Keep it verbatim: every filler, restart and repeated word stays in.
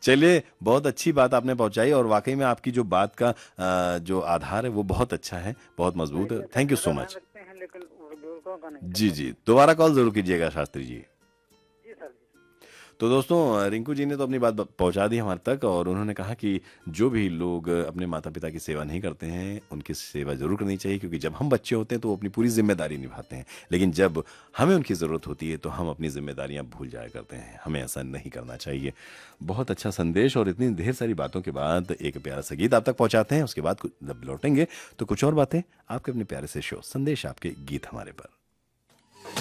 चलिए, बहुत अच्छी बात आपने पहुंचाई और वाकई में आपकी जो बात का अ, जो आधार है वो बहुत अच्छा है, बहुत मजबूत है। लड़के थैंक यू पैसों सो का ध्यान मच। रखते हैं लेकिन बुजुर्गों का नहीं जी करते जी, ध्यान। दोबारा कॉल जरूर कीजिएगा शास्त्री जी। जी सर जी। तो दोस्तों, रिंकू जी ने तो अपनी बात ब- पहुंचा दी हमारे तक और उन्होंने कहा कि जो भी लोग अपने माता पिता की सेवा नहीं करते हैं उनकी सेवा जरूर करनी चाहिए, क्योंकि जब हम बच्चे होते हैं तो वो अपनी पूरी जिम्मेदारी निभाते हैं, लेकिन जब हमें उनकी ज़रूरत होती है तो हम अपनी जिम्मेदारियां भूल जाया करते हैं। हमें ऐसा नहीं करना चाहिए। बहुत अच्छा संदेश, और इतनी ढेर सारी बातों के बाद एक प्यारा सा गीत आप तक पहुंचाते हैं। उसके बाद कुछ- जब लौटेंगे तो कुछ और बातें आपके अपने प्यारे से शो संदेश आपके गीत हमारे पर।